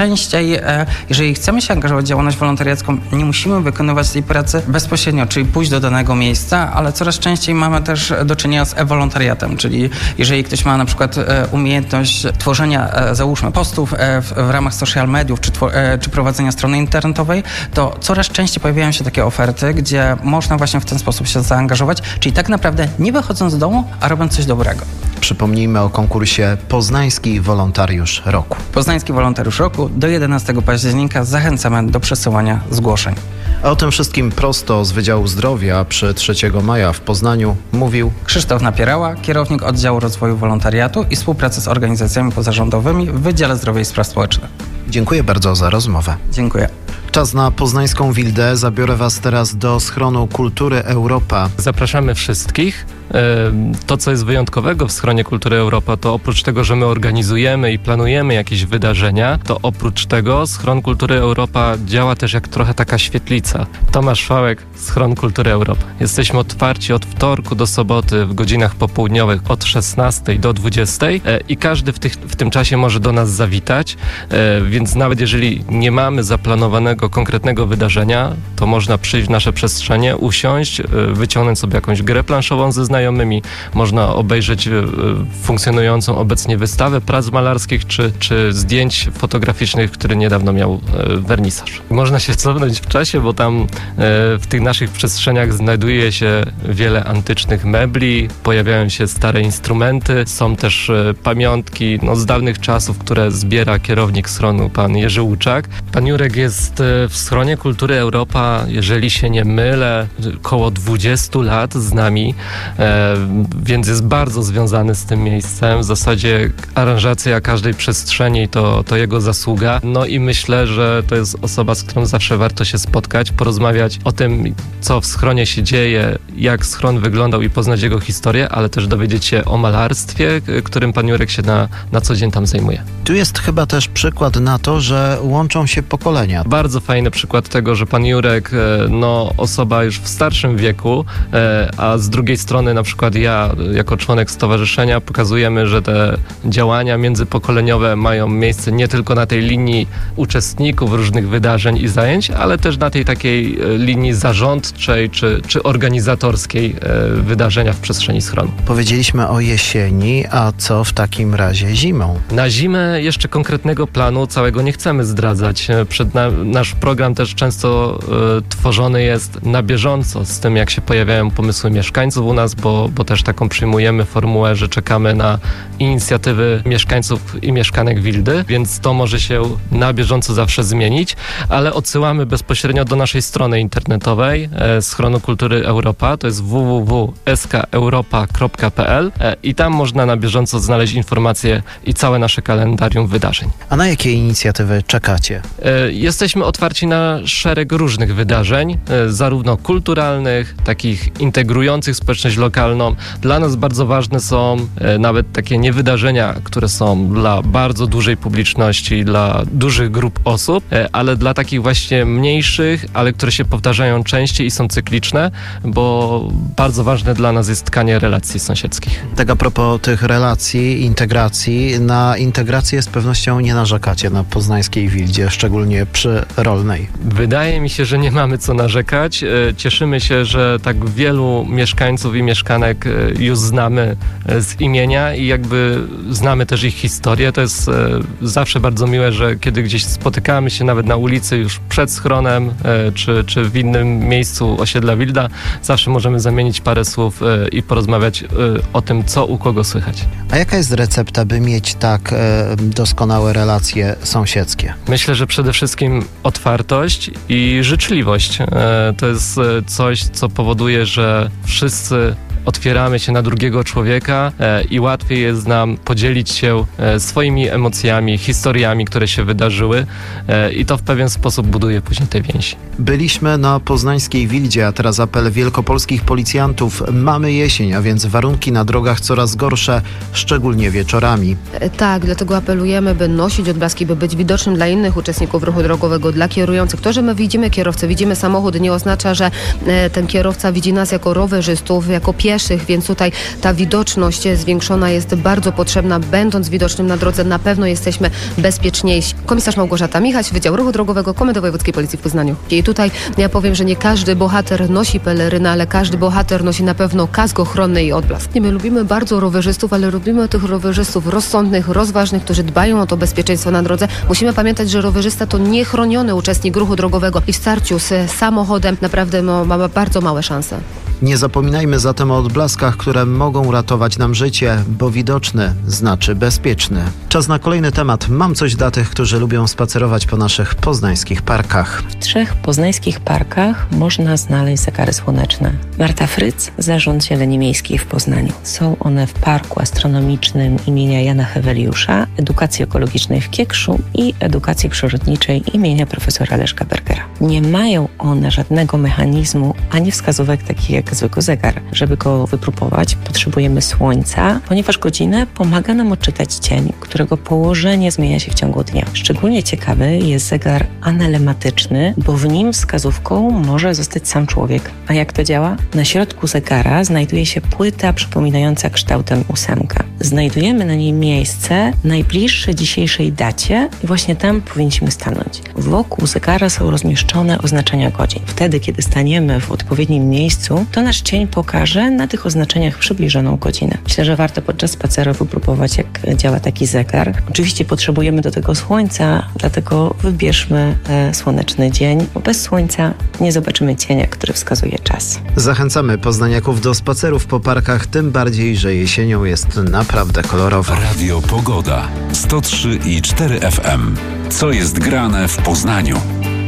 częściej, jeżeli chcemy się angażować w działalność wolontariacką, nie musimy wykonywać tej pracy bezpośrednio, czyli pójść do danego miejsca, ale coraz częściej mamy też do czynienia z e-wolontariatem, czyli jeżeli ktoś ma na przykład umiejętność tworzenia, załóżmy, postów w, w ramach social mediów, czy, czy prowadzenia strony internetowej, to coraz częściej pojawiają się takie oferty, gdzie można właśnie w ten sposób się zaangażować, czyli tak naprawdę nie wychodząc z domu, a robiąc coś dobrego.
Przypomnijmy o konkursie Poznański Wolontariusz Roku.
Poznański Wolontariusz Roku do jedenastego października zachęcamy do przesyłania zgłoszeń.
A o tym wszystkim prosto z Wydziału Zdrowia przy trzeciego maja w Poznaniu mówił
Krzysztof Napierała, kierownik Oddziału Rozwoju Wolontariatu i Współpracy z organizacjami pozarządowymi w Wydziale Zdrowia i Spraw Społecznych.
Dziękuję bardzo za rozmowę.
Dziękuję.
Czas na poznańską Wildę. Zabiorę Was teraz do Schronu Kultury Europa.
Zapraszamy wszystkich. To, co jest wyjątkowego w Schronie Kultury Europa, to oprócz tego, że my organizujemy i planujemy jakieś wydarzenia, to oprócz tego Schron Kultury Europa działa też jak trochę taka świetlica. Tomasz Fałek, Schron Kultury Europa. Jesteśmy otwarci od wtorku do soboty w godzinach popołudniowych od szesnastej do dwudziestej i każdy w, tych, w tym czasie może do nas zawitać, więc nawet jeżeli nie mamy zaplanowanego konkretnego wydarzenia, to można przyjść w nasze przestrzenie, usiąść, wyciągnąć sobie jakąś grę planszową ze znajomymi, można obejrzeć funkcjonującą obecnie wystawę prac malarskich czy, czy zdjęć fotograficznych, który niedawno miał wernisaż. Można się cofnąć w czasie, bo tam w tych naszych przestrzeniach znajduje się wiele antycznych mebli, pojawiają się stare instrumenty, są też pamiątki no, z dawnych czasów, które zbiera kierownik schronu, pan Jerzy Łuczak. Pan Jurek jest w Schronie Kultury Europa, jeżeli się nie mylę, około dwudziestu lat z nami, e, więc jest bardzo związany z tym miejscem. W zasadzie aranżacja każdej przestrzeni to, to jego zasługa. No i myślę, że to jest osoba, z którą zawsze warto się spotkać, porozmawiać o tym, co w schronie się dzieje, jak schron wyglądał i poznać jego historię, ale też dowiedzieć się o malarstwie, którym pan Jurek się na, na co dzień tam zajmuje.
Tu jest chyba też przykład na to, że łączą się pokolenia.
Bardzo fajny przykład tego, że pan Jurek, no osoba już w starszym wieku, a z drugiej strony na przykład ja, jako członek stowarzyszenia, pokazujemy, że te działania międzypokoleniowe mają miejsce nie tylko na tej linii uczestników różnych wydarzeń i zajęć, ale też na tej takiej linii zarządczej czy, czy organizatorskiej wydarzenia w przestrzeni schronu.
Powiedzieliśmy o jesieni, a co w takim razie zimą?
Na zimę jeszcze konkretnego planu całego nie chcemy zdradzać. Przed na, nasz program też często y, tworzony jest na bieżąco z tym, jak się pojawiają pomysły mieszkańców u nas, bo, bo też taką przyjmujemy formułę, że czekamy na inicjatywy mieszkańców i mieszkanek Wildy, więc to może się na bieżąco zawsze zmienić, ale odsyłamy bezpośrednio do naszej strony internetowej e, Schronu Kultury Europa, to jest w w w kropka s k europa kropka p l e, i tam można na bieżąco znaleźć informacje i całe nasze kalendarium wydarzeń.
A na jakie inicjatywy czekacie?
E, jesteśmy otwarci na szereg różnych wydarzeń, e, zarówno kulturalnych, takich integrujących społeczność lokalną. Dla nas bardzo ważne są e, nawet takie niewydarzenia, które są dla bardzo dużej publiczności, dla dużych grup osób, e, ale dla takich właśnie mniejszych, ale które się powtarzają częściej i są cykliczne, bo bardzo ważne dla nas jest tkanie relacji sąsiedzkich.
Tak a propos tych relacji, integracji, na integrację z pewnością nie narzekacie na poznańskiej Wildzie, szczególnie przy Rolnej.
Wydaje mi się, że nie mamy co narzekać. Cieszymy się, że tak wielu mieszkańców i mieszkanek już znamy z imienia i jakby znamy też ich historię. To jest zawsze bardzo miłe, że kiedy gdzieś spotykamy się nawet na ulicy już przed schronem, czy, czy w innym miejscu osiedla Wilda, zawsze możemy zamienić parę słów i porozmawiać o tym, co u kogo słychać.
A jaka jest recepta, by mieć tak doskonałe relacje sąsiedzkie?
Myślę, że przede wszystkim otwartość i życzliwość. To jest coś, co powoduje, że wszyscy otwieramy się na drugiego człowieka e, i łatwiej jest nam podzielić się e, swoimi emocjami, historiami, które się wydarzyły e, i to w pewien sposób buduje później te więzi.
Byliśmy na poznańskiej Wildzie, a teraz apel wielkopolskich policjantów. Mamy jesień, a więc warunki na drogach coraz gorsze, szczególnie wieczorami.
Tak, dlatego apelujemy, by nosić odblaski, by być widocznym dla innych uczestników ruchu drogowego, dla kierujących. To, że my widzimy kierowcę, widzimy samochód, nie oznacza, że e, ten kierowca widzi nas jako rowerzystów, jako pieszych, pieszych, więc tutaj ta widoczność zwiększona jest bardzo potrzebna. Będąc widocznym na drodze, na pewno jesteśmy bezpieczniejsi. Komisarz Małgorzata Michaś, Wydział Ruchu Drogowego Komendy Wojewódzkiej Policji w Poznaniu. I tutaj ja powiem, że nie każdy bohater nosi pelerynę, ale każdy bohater nosi na pewno kask ochronny i odblask. I my lubimy bardzo rowerzystów, ale lubimy tych rowerzystów rozsądnych, rozważnych, którzy dbają o to bezpieczeństwo na drodze. Musimy pamiętać, że rowerzysta to niechroniony uczestnik ruchu drogowego i w starciu z samochodem naprawdę no, ma bardzo małe szanse.
Nie zapominajmy zatem o odblaskach, które mogą ratować nam życie, bo widoczny znaczy bezpieczny. Czas na kolejny temat. Mam coś dla tych, którzy lubią spacerować po naszych poznańskich parkach.
W trzech poznańskich parkach można znaleźć zegary słoneczne. Marta Fryc, Zarząd Zieleni Miejskiej w Poznaniu. Są one w Parku Astronomicznym imienia Jana Heweliusza, Edukacji Ekologicznej w Kiekszu i Edukacji Przyrodniczej imienia profesora Leszka Bergera. Nie mają one żadnego mechanizmu ani wskazówek takich jak zwykły zegar. Żeby go wypróbować, potrzebujemy słońca, ponieważ godzinę pomaga nam odczytać cień, którego położenie zmienia się w ciągu dnia. Szczególnie ciekawy jest zegar anelematyczny, bo w nim wskazówką może zostać sam człowiek. A jak to działa? Na środku zegara znajduje się płyta przypominająca kształtem ósemkę. Znajdujemy na niej miejsce najbliższe dzisiejszej dacie i właśnie tam powinniśmy stanąć. Wokół zegara są rozmieszczone oznaczenia godzin. Wtedy, kiedy staniemy w odpowiednim miejscu, to nasz cień pokaże na tych oznaczeniach przybliżoną godzinę. Myślę, że warto podczas spaceru wypróbować, jak działa taki zegar. Oczywiście potrzebujemy do tego słońca, dlatego wybierzmy e, słoneczny dzień, bo bez słońca nie zobaczymy cienia, który wskazuje czas.
Zachęcamy poznaniaków do spacerów po parkach, tym bardziej, że jesienią jest naprawdę kolorowo.
Radio Pogoda sto trzy i cztery F M. Co jest grane w Poznaniu?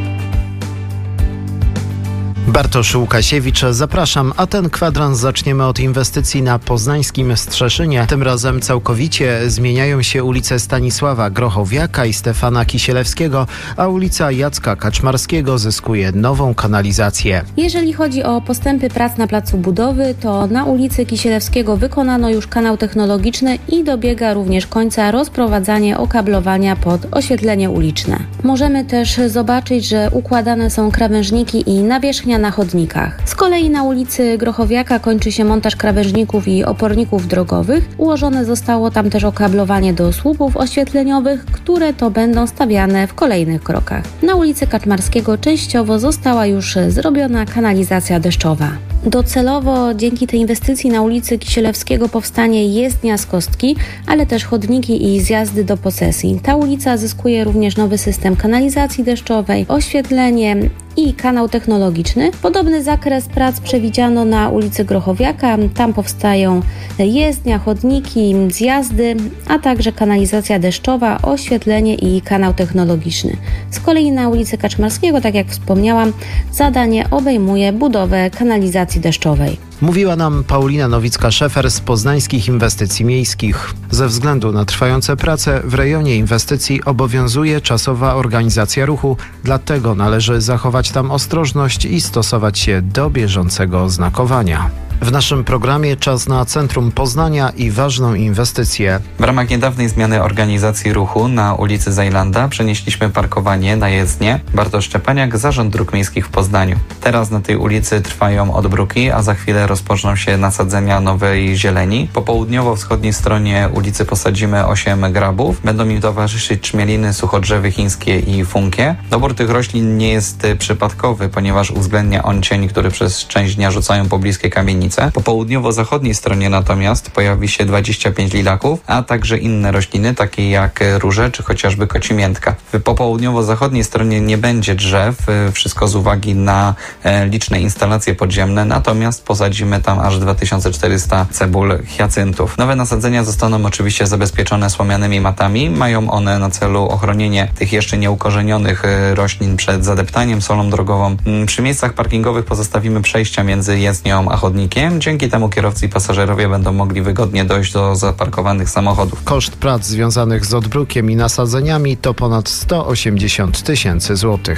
Bartosz Łukasiewicz, zapraszam, a ten kwadrans zaczniemy od inwestycji na poznańskim Strzeszynie. Tym razem całkowicie zmieniają się ulice Stanisława Grochowiaka i Stefana Kisielewskiego, a ulica Jacka Kaczmarskiego zyskuje nową kanalizację.
Jeżeli chodzi o postępy prac na placu budowy, to na ulicy Kisielewskiego wykonano już kanał technologiczny i dobiega również końca rozprowadzanie okablowania pod oświetlenie uliczne. Możemy też zobaczyć, że układane są krawężniki i nawierzchnia na chodnikach. Z kolei na ulicy Grochowiaka kończy się montaż krawężników i oporników drogowych. Ułożone zostało tam też okablowanie do słupów oświetleniowych, które to będą stawiane w kolejnych krokach. Na ulicy Kaczmarskiego częściowo została już zrobiona kanalizacja deszczowa. Docelowo dzięki tej inwestycji na ulicy Kisielewskiego powstanie jezdnia z kostki, ale też chodniki i zjazdy do posesji. Ta ulica zyskuje również nowy system kanalizacji deszczowej, oświetlenie i kanał technologiczny. Podobny zakres prac przewidziano na ulicy Grochowiaka. Tam powstają jezdnia, chodniki, zjazdy, a także kanalizacja deszczowa, oświetlenie i kanał technologiczny. Z kolei na ulicy Kaczmarskiego, tak jak wspomniałam, zadanie obejmuje budowę kanalizacji deszczowej.
Mówiła nam Paulina Nowicka-Szefer z Poznańskich Inwestycji Miejskich. Ze względu na trwające prace w rejonie inwestycji obowiązuje czasowa organizacja ruchu, dlatego należy zachować tam ostrożność i stosować się do bieżącego oznakowania. W naszym programie czas na Centrum Poznania i ważną inwestycję.
W ramach niedawnej zmiany organizacji ruchu na ulicy Zajlanda przenieśliśmy parkowanie na jezdnię. Bartosz Szczepaniak, Zarząd Dróg Miejskich w Poznaniu. Teraz na tej ulicy trwają odbruki, a za chwilę rozpoczną się nasadzenia nowej zieleni. Po południowo-wschodniej stronie ulicy posadzimy osiem grabów. Będą im towarzyszyć czmieliny, suchodrzewy chińskie i funkie. Dobór tych roślin nie jest przypadkowy, ponieważ uwzględnia on cień, który przez część dnia rzucają pobliskie kamienice. Po południowo-zachodniej stronie natomiast pojawi się dwadzieścia pięć lilaków, a także inne rośliny, takie jak róże czy chociażby kocimiętka. Po południowo-zachodniej stronie nie będzie drzew, wszystko z uwagi na liczne instalacje podziemne, natomiast posadzimy tam aż dwa tysiące czterysta cebul hiacyntów. Nowe nasadzenia zostaną oczywiście zabezpieczone słomianymi matami. Mają one na celu ochronienie tych jeszcze nieukorzenionych roślin przed zadeptaniem, solą drogową. Przy miejscach parkingowych pozostawimy przejścia między jezdnią a chodnikiem. Dzięki temu kierowcy i pasażerowie będą mogli wygodnie dojść do zaparkowanych samochodów.
Koszt prac związanych z odbrukiem i nasadzeniami to ponad sto osiemdziesiąt tysięcy złotych.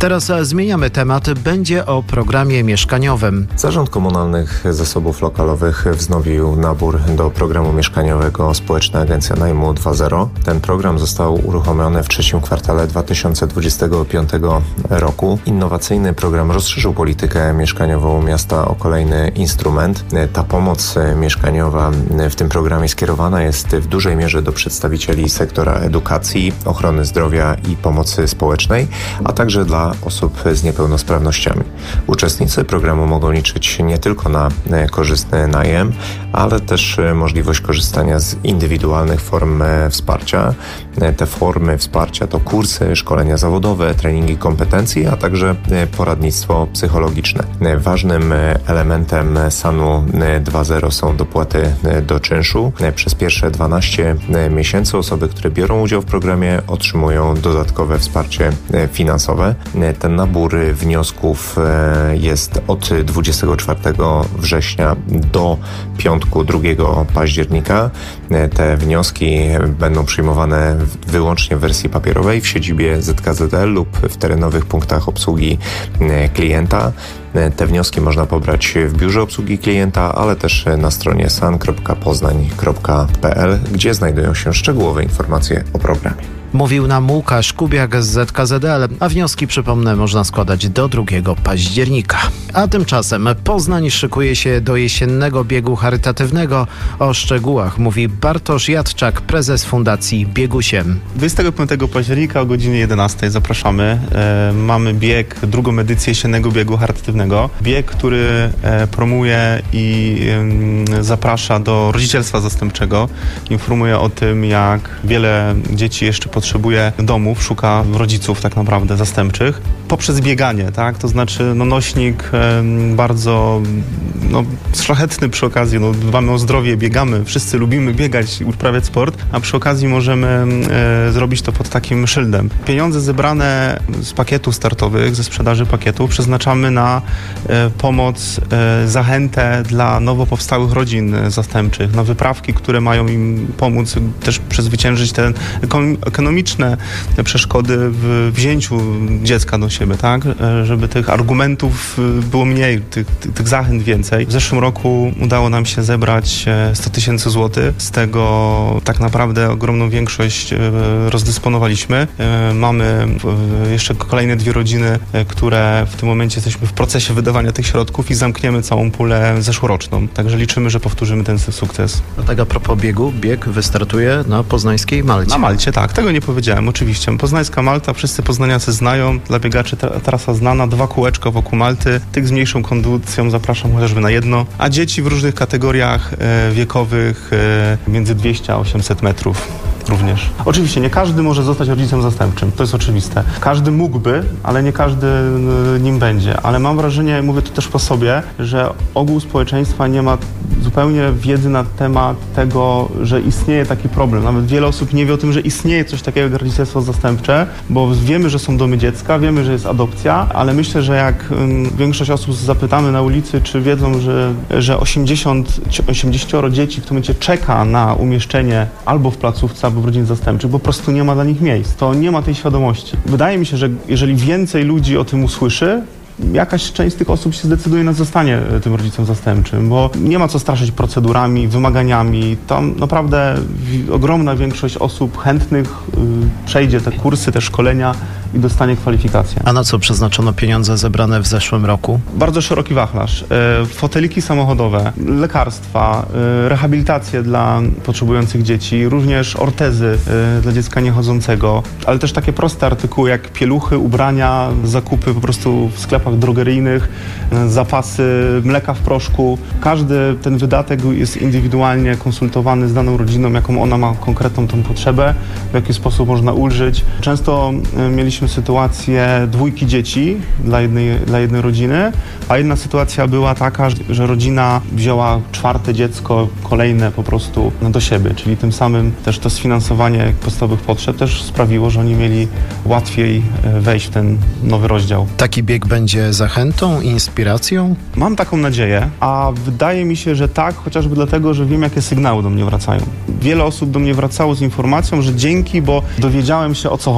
Teraz zmieniamy temat. Będzie o programie mieszkaniowym.
Zarząd Komunalnych Zasobów Lokalowych wznowił nabór do programu mieszkaniowego Społeczna Agencja Najmu dwa zero. Ten program został uruchomiony w trzecim kwartale dwa tysiące dwudziestego piątego roku. Innowacyjny program rozszerzył politykę mieszkaniową miasta o kolejny instrument. Ta pomoc mieszkaniowa w tym programie skierowana jest w dużej mierze do przedstawicieli sektora edukacji, ochrony zdrowia i pomocy społecznej, a także dla osób z niepełnosprawnościami. Uczestnicy programu mogą liczyć nie tylko na korzystny najem, ale też możliwość korzystania z indywidualnych form wsparcia. Te formy wsparcia to kursy, szkolenia zawodowe, treningi kompetencji, a także poradnictwo psychologiczne. Ważnym elementem S A N-u dwa zero są dopłaty do czynszu. Przez pierwsze dwanaście miesięcy osoby, które biorą udział w programie, otrzymują dodatkowe wsparcie finansowe. Ten nabór wniosków jest od dwudziestego czwartego września do piątku drugiego października. Te wnioski będą przyjmowane wyłącznie w wersji papierowej w siedzibie Z K Z L lub w terenowych punktach obsługi klienta. Te wnioski można pobrać w biurze obsługi klienta, ale też na stronie san kropka poznań kropka p l, gdzie znajdują się szczegółowe informacje o programie.
Mówił nam Łukasz Kubiak z Z K Z L, a wnioski, przypomnę, można składać do drugiego października. A tymczasem Poznań szykuje się do jesiennego biegu charytatywnego. O szczegółach mówi Bartosz Jadczak, prezes Fundacji Biegusiem.
dwudziestego piątego października o godzinie jedenastej zapraszamy. E, mamy bieg, drugą edycję jesiennego biegu charytatywnego. Bieg, który e, promuje i e, zaprasza do rodzicielstwa zastępczego. Informuje o tym, jak wiele dzieci jeszcze potrzebuje potrzebuje domów, szuka rodziców tak naprawdę zastępczych poprzez bieganie, tak? To znaczy no, nośnik e, bardzo no, szlachetny przy okazji, no, dbamy o zdrowie, biegamy, wszyscy lubimy biegać i uprawiać sport, a przy okazji możemy e, zrobić to pod takim szyldem. Pieniądze zebrane z pakietów startowych, ze sprzedaży pakietów przeznaczamy na e, pomoc, e, zachętę dla nowo powstałych rodzin zastępczych, na wyprawki, które mają im pomóc też przezwyciężyć te ekonomiczne przeszkody w wzięciu dziecka do siebie, tak? Żeby tych argumentów było mniej, tych, tych zachęt więcej. W zeszłym roku udało nam się zebrać sto tysięcy złotych. Z tego tak naprawdę ogromną większość rozdysponowaliśmy. Mamy jeszcze kolejne dwie rodziny, które w tym momencie jesteśmy w procesie wydawania tych środków i zamkniemy całą pulę zeszłoroczną. Także liczymy, że powtórzymy ten sukces.
No tak a propos biegu, bieg wystartuje na poznańskiej Malcie.
Na Malcie, tak. Tego nie powiedziałem, oczywiście. Poznańska Malta, wszyscy poznaniacy znają, dla biegaczy trasa znana, dwa kółeczka wokół Malty. Tych z mniejszą kondycją zapraszam chociażby na jedno, a dzieci w różnych kategoriach e, wiekowych e, między dwieście a osiemset metrów również. Oczywiście nie każdy może zostać rodzicem zastępczym, to jest oczywiste. Każdy mógłby, ale nie każdy nim będzie. Ale mam wrażenie, mówię to też po sobie, że ogół społeczeństwa nie ma zupełnie wiedzy na temat tego, że istnieje taki problem. Nawet wiele osób nie wie o tym, że istnieje coś takiego jak rodzicielstwo zastępcze, bo wiemy, że są domy dziecka, wiemy, że jest adopcja, ale myślę, że jak większość osób zapytamy na ulicy, czy wiedzą, że, że osiemdziesiąt, osiemdziesiąt dzieci w tym momencie czeka na umieszczenie albo w placówce, albo w rodzinie zastępczych, bo po prostu nie ma dla nich miejsc. To nie ma tej świadomości. Wydaje mi się, że jeżeli więcej ludzi o tym usłyszy, jakaś część z tych osób się zdecyduje na zostanie tym rodzicem zastępczym, bo nie ma co straszyć procedurami, wymaganiami. Tam naprawdę ogromna większość osób chętnych y, przejdzie te kursy, te szkolenia i dostanie kwalifikację.
A na co przeznaczono pieniądze zebrane w zeszłym roku?
Bardzo szeroki wachlarz. Y, foteliki samochodowe, lekarstwa, y, rehabilitacje dla potrzebujących dzieci, również ortezy y, dla dziecka niechodzącego, ale też takie proste artykuły jak pieluchy, ubrania, zakupy po prostu w sklepach drogeryjnych, zapasy mleka w proszku. Każdy ten wydatek jest indywidualnie konsultowany z daną rodziną, jaką ona ma konkretną tą potrzebę, w jaki sposób można ulżyć. Często mieliśmy sytuację dwójki dzieci dla jednej, dla jednej rodziny, a jedna sytuacja była taka, że rodzina wzięła czwarte dziecko, kolejne po prostu do siebie, czyli tym samym też to sfinansowanie podstawowych potrzeb też sprawiło, że oni mieli łatwiej wejść w ten nowy rozdział.
Taki bieg będzie zachętą, inspiracją?
Mam taką nadzieję, a wydaje mi się, że tak, chociażby dlatego, że wiem, jakie sygnały do mnie wracają. Wiele osób do mnie wracało z informacją, że dzięki, bo dowiedziałem się, o co chodzi.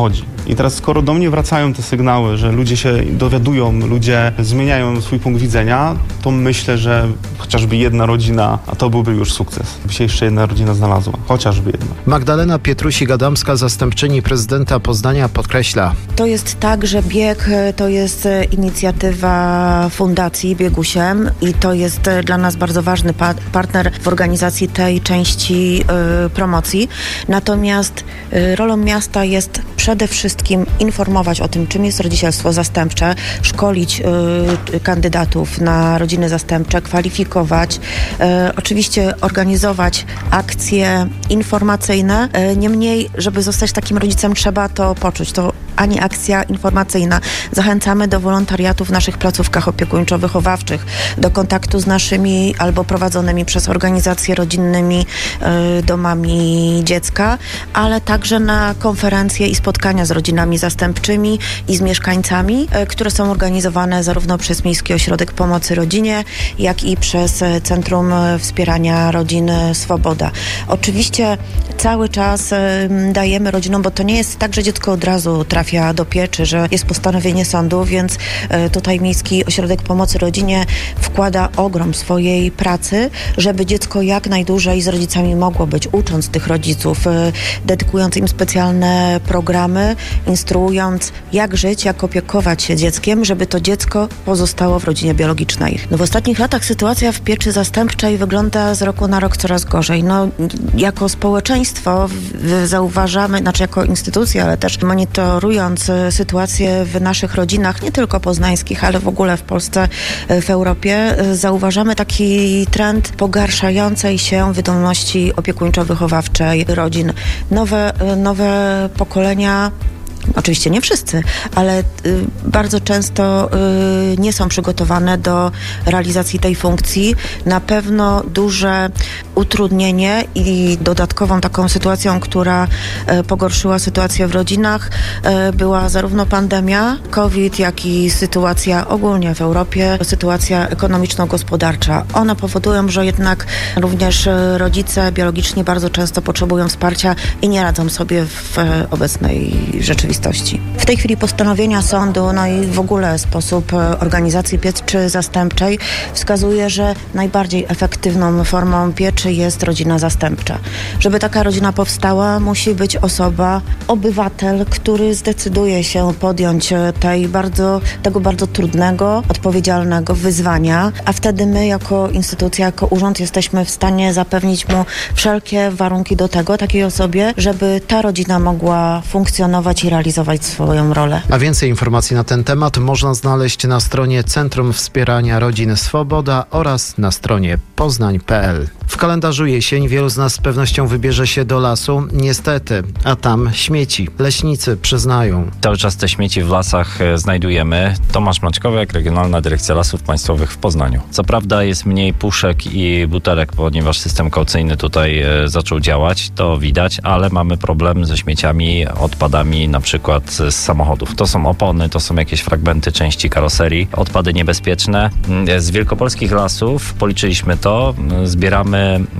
I teraz skoro do mnie wracają te sygnały, że ludzie się dowiadują, ludzie zmieniają swój punkt widzenia, to myślę, że chociażby jedna rodzina, a to byłby już sukces. By się jeszcze jedna rodzina znalazła. Chociażby jedna.
Magdalena Pietrusik-Adamska, zastępczyni prezydenta Poznania, podkreśla.
To jest tak, że bieg to jest inicjatywa Fundacji Biegusiem i to jest dla nas bardzo ważny pa- partner w organizacji tej części y, promocji. Natomiast y, rolą miasta jest przede wszystkim informować o tym, czym jest rodzicielstwo zastępcze, szkolić y, kandydatów na rodziny zastępcze, kwalifikować, y, oczywiście organizować akcje informacyjne. Y, niemniej, żeby zostać takim rodzicem, trzeba to poczuć. To ani akcja informacyjna. Zachęcamy do wolontariatu w naszych placówkach opiekuńczo-wychowawczych, do kontaktu z naszymi albo prowadzonymi przez organizacje rodzinnymi y, domami dziecka, ale także na konferencje i spotkania z rodzinami zastępczymi i z mieszkańcami, y, które są organizowane zarówno przez Miejski Ośrodek Pomocy Rodzinie, jak i przez Centrum Wspierania Rodziny Swoboda. Oczywiście cały czas y, dajemy rodzinom, bo to nie jest tak, że dziecko od razu trafia do pieczy, że jest postanowienie sądu, więc y, tutaj Miejski Ośrodek Pomocy Rodzinie wkłada ogrom swojej pracy, żeby dziecko jak najdłużej z rodzicami mogło być, ucząc tych rodziców, y, dedykując im specjalne programy, instruując jak żyć, jak opiekować się dzieckiem, żeby to dziecko pozostało w rodzinie biologicznej. No w ostatnich latach sytuacja w pieczy zastępczej wygląda z roku na rok coraz gorzej. No, jako społeczeństwo w, zauważamy, znaczy jako instytucja, ale też monitorując sytuację w naszych rodzinach, nie tylko poznańskich, ale w ogóle w Polsce, w Europie, zauważamy taki trend pogarszającej się wydolności opiekuńczo-wychowawczej rodzin. Nowe, nowe pokolenia, oczywiście nie wszyscy, ale y, bardzo często y, nie są przygotowane do realizacji tej funkcji. Na pewno duże utrudnienie i dodatkową taką sytuacją, która y, pogorszyła sytuację w rodzinach, y, była zarówno pandemia, COVID, jak i sytuacja ogólnie w Europie, sytuacja ekonomiczno-gospodarcza. One powodują, że jednak również y, rodzice biologiczni bardzo często potrzebują wsparcia i nie radzą sobie w y, obecnej rzeczywistości. W tej chwili postanowienia sądu, no i w ogóle sposób organizacji pieczy zastępczej wskazuje, że najbardziej efektywną formą pieczy jest rodzina zastępcza. Żeby taka rodzina powstała, musi być osoba, obywatel, który zdecyduje się podjąć tej bardzo, tego bardzo trudnego, odpowiedzialnego wyzwania, a wtedy my jako instytucja, jako urząd jesteśmy w stanie zapewnić mu wszelkie warunki do tego, takiej osobie, żeby ta rodzina mogła funkcjonować i realizować swoją rolę.
A więcej informacji na ten temat można znaleźć na stronie Centrum Wspierania Rodziny Swoboda oraz na stronie poznań kropka p l. W kalendarzu jesień wielu z nas z pewnością wybierze się do lasu. Niestety, a tam śmieci. Leśnicy przyznają.
Cały czas te śmieci w lasach znajdujemy. Tomasz Maćkowiak, Regionalna Dyrekcja Lasów Państwowych w Poznaniu. Co prawda jest mniej puszek i butelek, ponieważ system kaucyjny tutaj e, zaczął działać, to widać, ale mamy problem ze śmieciami, odpadami na przykład z samochodów. To są opony, to są jakieś fragmenty części karoserii, odpady niebezpieczne. Z wielkopolskich lasów, policzyliśmy to, zbieramy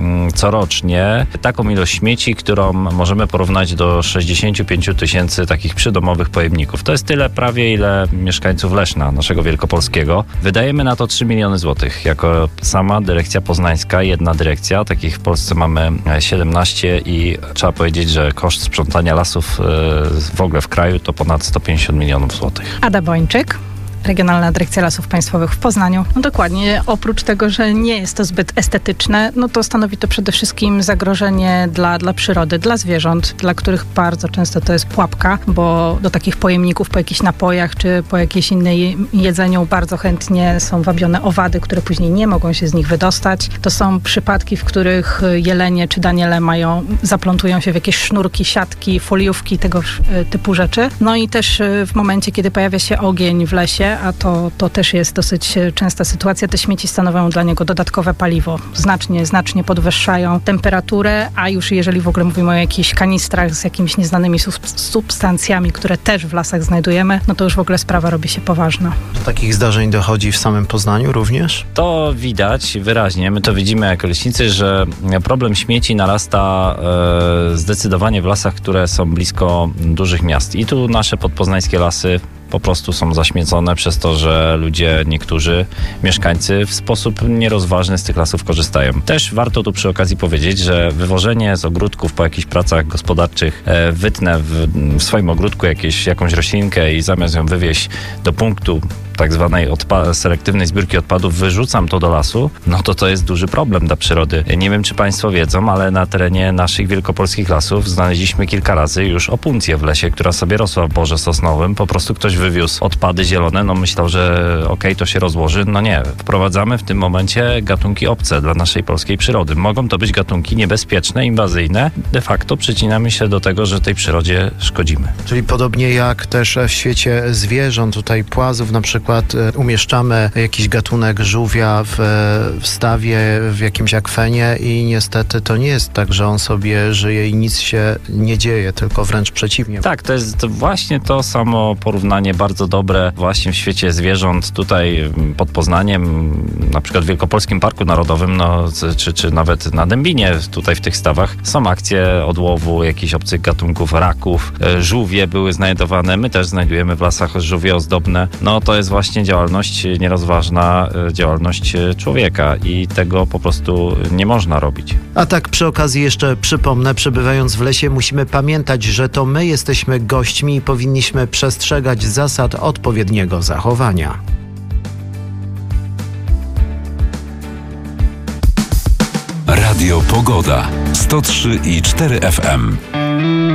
corocznie taką ilość śmieci, którą możemy porównać do sześćdziesiąt pięć tysięcy takich przydomowych pojemników. To jest tyle prawie, ile mieszkańców Leszna, naszego wielkopolskiego. Wydajemy na to trzy miliony złotych. Jako sama dyrekcja poznańska, jedna dyrekcja, takich w Polsce mamy siedemnaście i trzeba powiedzieć, że koszt sprzątania lasów w ogóle w kraju to ponad sto pięćdziesiąt milionów złotych.
Ada Bończyk, Regionalna Dyrekcja Lasów Państwowych w Poznaniu. No dokładnie, oprócz tego, że nie jest to zbyt estetyczne, no to stanowi to przede wszystkim zagrożenie dla, dla przyrody, dla zwierząt, dla których bardzo często to jest pułapka, bo do takich pojemników po jakichś napojach czy po jakiejś innej jedzeniu bardzo chętnie są wabione owady, które później nie mogą się z nich wydostać. To są przypadki, w których jelenie czy daniele mają, zaplątują się w jakieś sznurki, siatki, foliówki, tego typu rzeczy. No i też w momencie, kiedy pojawia się ogień w lesie, żyje, a to, to też jest dosyć częsta sytuacja. Te śmieci stanowią dla niego dodatkowe paliwo. Znacznie, znacznie podwyższają temperaturę, a już jeżeli w ogóle mówimy o jakichś kanistrach z jakimiś nieznanymi substancjami, które też w lasach znajdujemy, no to już w ogóle sprawa robi się poważna.
Do takich zdarzeń dochodzi w samym Poznaniu również?
To widać wyraźnie. My to widzimy jako leśnicy, że problem śmieci narasta e, zdecydowanie w lasach, które są blisko dużych miast. I tu nasze podpoznańskie lasy po prostu są zaśmiecone przez to, że ludzie, niektórzy mieszkańcy w sposób nierozważny z tych lasów korzystają. Też warto tu przy okazji powiedzieć, że wywożenie z ogródków po jakichś pracach gospodarczych, e, wytnę w, w swoim ogródku jakieś, jakąś roślinkę i zamiast ją wywieźć do punktu tak zwanej odpa- selektywnej zbiórki odpadów, wyrzucam to do lasu, no to to jest duży problem dla przyrody. Nie wiem, czy Państwo wiedzą, ale na terenie naszych wielkopolskich lasów znaleźliśmy kilka razy już opuncję w lesie, która sobie rosła w borze sosnowym. Po prostu ktoś wywiózł odpady zielone, no myślał, że okej, okay, to się rozłoży. No nie. Wprowadzamy w tym momencie gatunki obce dla naszej polskiej przyrody. Mogą to być gatunki niebezpieczne, inwazyjne. De facto przycinamy się do tego, że tej przyrodzie szkodzimy.
Czyli podobnie jak też w świecie zwierząt, tutaj płazów na przykład, umieszczamy jakiś gatunek żółwia w, w stawie, w jakimś akwenie i niestety to nie jest tak, że on sobie żyje i nic się nie dzieje, tylko wręcz przeciwnie.
Tak, to jest właśnie to samo porównanie bardzo dobre właśnie w świecie zwierząt. Tutaj pod Poznaniem, na przykład w Wielkopolskim Parku Narodowym, no, czy, czy nawet na Dębinie, tutaj w tych stawach, są akcje odłowu jakichś obcych gatunków, raków, żółwie były znajdowane. My też znajdujemy w lasach żółwie ozdobne. No to jest właśnie działalność nierozważna, działalność człowieka i tego po prostu nie można robić.
A tak przy okazji jeszcze przypomnę, przebywając w lesie musimy pamiętać, że to my jesteśmy gośćmi i powinniśmy przestrzegać zasad odpowiedniego zachowania.
Radio Pogoda sto trzy i cztery F M.